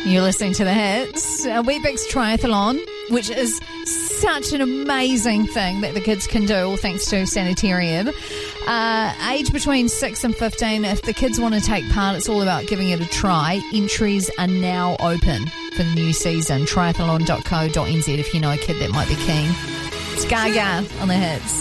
You're listening to The Hits. Weet-Bix Triathlon, which is such an amazing thing that the kids can do, all thanks to Sanitarium. Age between 6 and 15, if the kids want to take part, it's all about giving it a try. Entries are now open for the new season. Triathlon.co.nz if you know a kid that might be keen. It's Gaga on The Hits.